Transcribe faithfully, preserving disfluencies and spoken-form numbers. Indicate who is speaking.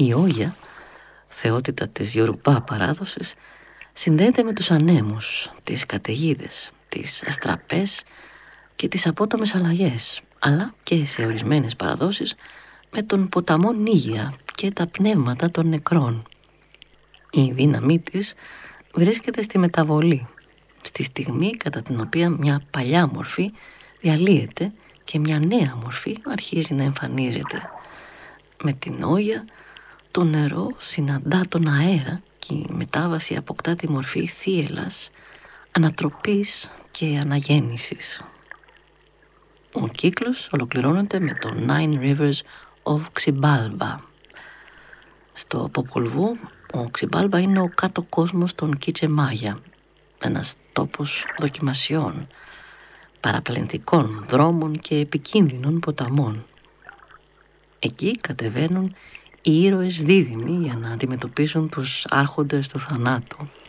Speaker 1: Η Όγια, θεότητα της Ιορουμπά παράδοσης, συνδέεται με τους ανέμους, τις καταιγίδες, τις αστραπές και τις απότομες αλλαγές, αλλά και σε ορισμένες παραδόσεις με τον ποταμό Νίγια και τα πνεύματα των νεκρών. Η δύναμή της βρίσκεται στη μεταβολή, στη στιγμή κατά την οποία μια παλιά μορφή διαλύεται και μια νέα μορφή αρχίζει να εμφανίζεται. Με την Όγια το νερό συναντά τον αέρα και η μετάβαση αποκτά τη μορφή θύελλας, ανατροπής και αναγέννησης. Ο κύκλος ολοκληρώνεται με το Nine Rivers of Xibalba. Στο Popol Vuh, ο Xibalba είναι ο κάτω κόσμος των Κιτσεμάγια, ένας τόπος δοκιμασιών, παραπλανητικών δρόμων και επικίνδυνων ποταμών. Εκεί κατεβαίνουν οι ήρωες δίδυμοι για να αντιμετωπίσουν τους άρχοντες του θανάτου.